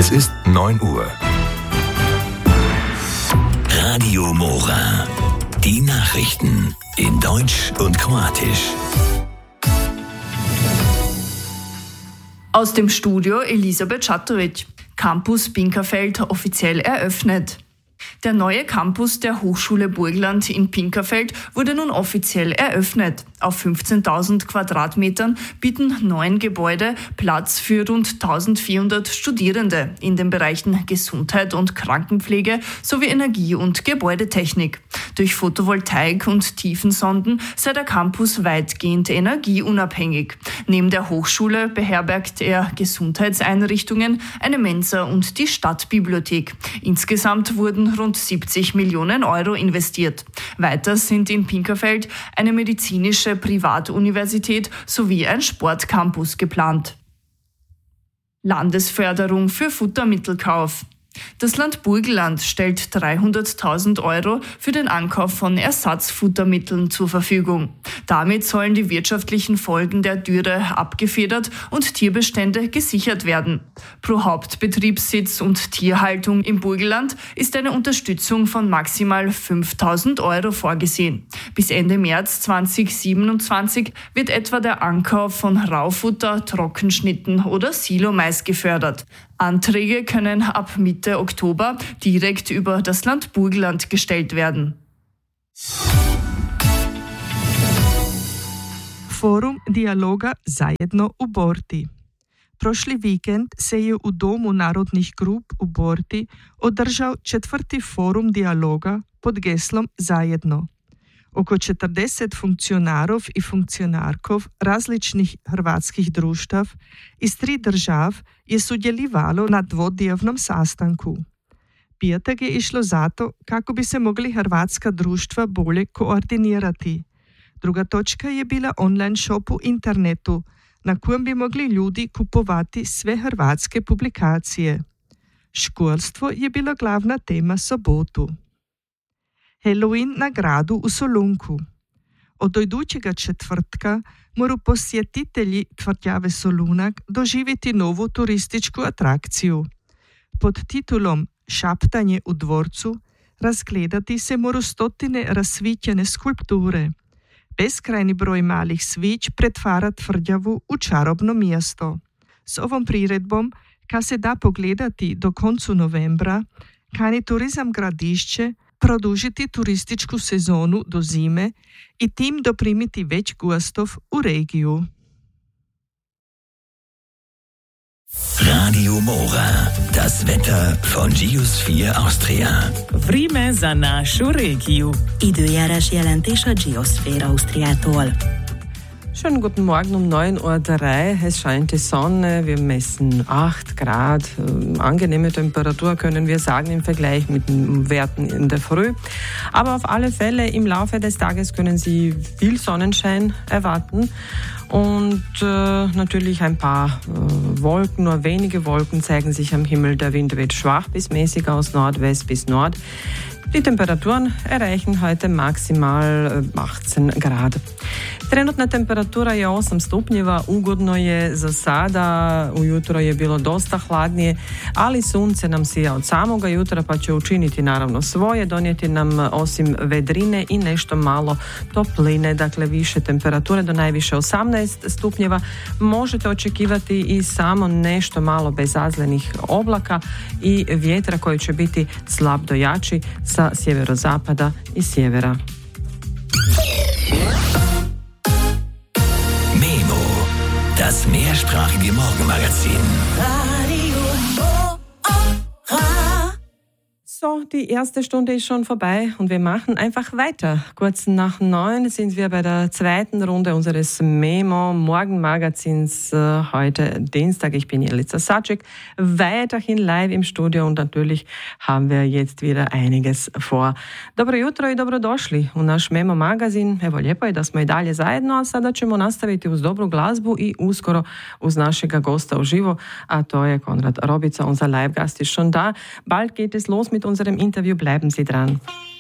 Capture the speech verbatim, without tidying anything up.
Es ist neun Uhr. Radio Mora. Die Nachrichten in Deutsch und Kroatisch. Aus dem Studio Elisabeth Schatovic. Campus Pinkerfeld offiziell eröffnet. Der neue Campus der Hochschule Burgenland in Pinkerfeld wurde nun offiziell eröffnet. Auf fünfzehntausend Quadratmetern bieten neun Gebäude Platz für rund eintausendvierhundert Studierende in den Bereichen Gesundheit und Krankenpflege sowie Energie- und Gebäudetechnik. Durch Photovoltaik und Tiefensonden sei der Campus weitgehend energieunabhängig. Neben der Hochschule beherbergt er Gesundheitseinrichtungen, eine Mensa und die Stadtbibliothek. Insgesamt wurden rund siebzig Millionen Euro investiert. Weiter sind in Pinkerfeld eine medizinische Privatuniversität sowie ein Sportcampus geplant. Landesförderung für Futtermittelkauf. Das Land Burgenland stellt dreihunderttausend Euro für den Ankauf von Ersatzfuttermitteln zur Verfügung. Damit sollen die wirtschaftlichen Folgen der Dürre abgefedert und Tierbestände gesichert werden. Pro Hauptbetriebssitz und Tierhaltung im Burgenland ist eine Unterstützung von maximal fünftausend Euro vorgesehen. Bis Ende März zweitausendsiebenundzwanzig wird etwa der Ankauf von Raufutter, Trockenschnitten oder Silomais gefördert. Anträge können ab Mitte Oktober direkt über das Land Burgenland gestellt werden. Forum Dialoga Zajedno u Borti. Prošli vikend se je u Domu narodnih grup u Borti održao četvrti forum dijaloga pod geslom Zajedno. Oko četrdeset funkcionarov i funkcionarkov različnih hrvatskih društav iz tri držav je sudjelovalo na dvodnevnom sastanku. Pijetak je išlo zato kako bi se mogli hrvatska društva bolje koordinirati. Druga točka je bila online shop u internetu, na kojem bi mogli ljudi kupovati sve hrvatske publikacije. Školstvo je bila glavna tema sobotu. Halloween na gradu u Solunku. Od idućega četvrtka moru posjetitelji tvrđave Solunak doživjeti novu turističku atrakciju. Pod titulom Šaptanje u dvorcu razgledati se moru stotine rasvitljene skulpture. Beskrajni broj malih svić pretvara tvrđavu u čarobno mjesto. S ovom priredbom, ka se da pogledati do koncu novembra, kani Turizam Gradišće produžiti turističku sezonu do zime i tim doprimiti već gostov u regiju. Radio Mora, das Wetter von Geosphere Austria. Vreme za našu regiju. Időjárás jelentés a Geosphere Austriától. Schönen guten Morgen um neun Uhr drei. Es scheint die Sonne. Wir messen acht Grad. Äh, angenehme Temperatur können wir sagen im Vergleich mit den Werten in der Früh. Aber auf alle Fälle im Laufe des Tages können Sie viel Sonnenschein erwarten. Und äh, natürlich ein paar äh, Wolken, nur wenige Wolken zeigen sich am Himmel. Der Wind weht schwach bis mäßig aus Nordwest bis Nord. Die Temperaturen erreichen heute maksimal achtzehn Grad. Trenutna temperatura je osam stupnjeva, ugodno je za sada, ujutro je bilo dosta hladnije, ali sunce nam sija od samoga jutra pa će učiniti naravno svoje, donijeti nam osim vedrine i nešto malo topline, dakle više temperature do najviše osamnaest stupnjeva. Možete očekivati i samo nešto malo bezazlenih oblaka i vjetra koji će biti slab do jači sa sjeverozapada i sjevera. Memo, das mehrsprachige Morgenmagazin. So, die erste Stunde ist schon vorbei und wir machen einfach weiter. Kurz nach neun sind wir bei der zweiten Runde unseres Memo Morgenmagazins. Heute Dienstag, ich bin Jelica Sacic, weiterhin live im Studio und natürlich haben wir jetzt wieder einiges vor. Dobro jutro i dobrodošli u naš Memo magazin. Evo, lijepo je da smo i dalje zajedno, a sada ćemo nastaviti uz dobru glazbu i uskoro uz našega gosta uživo, a to je Konrad Robica, unser Live-Gast ist schon da. Bald geht es los mit unserem Interview, bleiben Sie dran.